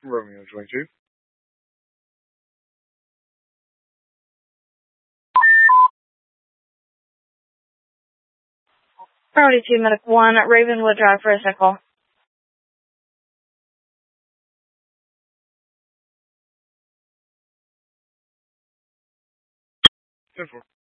Romeo 22. Priority 2, Medic 1, Ravenwood Drive for a second call. 10-4.